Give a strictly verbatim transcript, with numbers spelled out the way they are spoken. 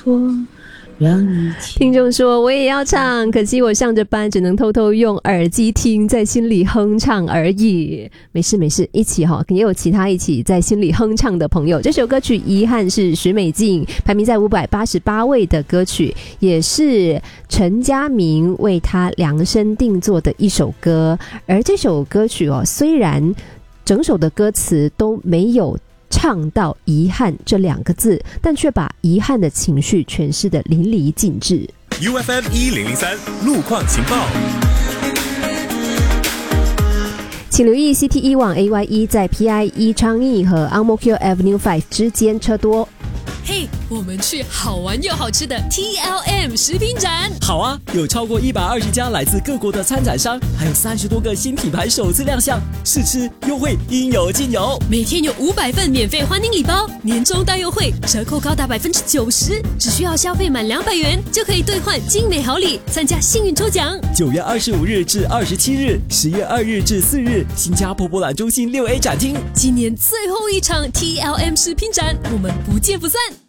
听众说我也要唱，可惜我上着班只能偷偷用耳机听，在心里哼唱而已。没事没事，一起哈，也有其他一起在心里哼唱的朋友。这首歌曲《遗憾》是许美静排名在五百八十八位的歌曲，也是陈嘉明为他量身定做的一首歌。而这首歌曲哦，虽然整首的歌词都没有唱到遗憾这两个字，但却把遗憾的情绪诠释得淋漓尽致。 U F M 一零零三路况情报， 请留意 C T 一 往 A Y 一 在 P I 一 昌邑和 Ang Mo Kio Avenue 五之间车多。 嘿、hey, 我们去好玩又好吃的 T L M 食品展。 好啊，有超过一百二十家来自各国的参展商，还有三十多个新品牌首次亮相，试吃优惠应有尽有。 每天有五百份免费欢迎礼包，年终大优惠，折扣高达百分之九十，只需要消费满两百元就可以兑换精美好礼，参加幸运抽奖。 九月二十五日至二十七日，十月二日至四日，新加坡博览中心六 A 展厅。 今年最后一场 T L M 食品展，我们不见不散。